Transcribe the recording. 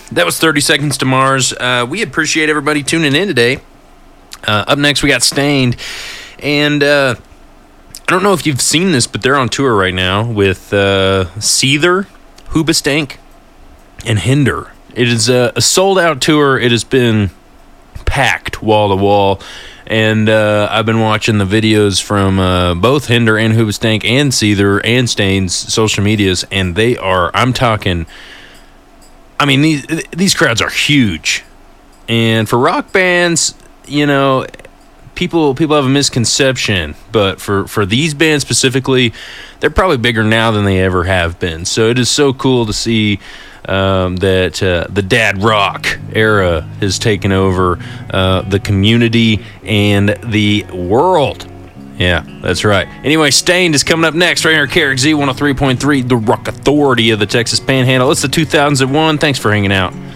That was 30 Seconds to Mars. We appreciate everybody tuning in today. Up next, we got Stained. And I don't know if you've seen this, but they're on tour right now with Seether, Hoobastank, and Hinder. It is a sold-out tour. It has been packed wall to wall. And I've been watching the videos from both Hinder and Hoobastank and Seether and Stained's social medias, and they are, I'm talking, I mean, these crowds are huge. And for rock bands, you know, people have a misconception, but for these bands specifically, they're probably bigger now than they ever have been. So it is so cool to see that the dad rock era has taken over the community and the world. Yeah, that's right. Anyway, Stained is coming up next right here at KRXZ 103.3, the rock authority of the Texas Panhandle. It's the 2001. Thanks for hanging out.